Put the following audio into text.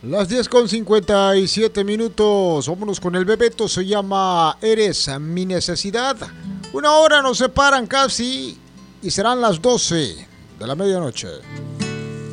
Las 10:57. Vámonos con el Bebeto. Se llama Eres mi necesidad. Una hora nos separan casi y serán las 12 de la medianoche.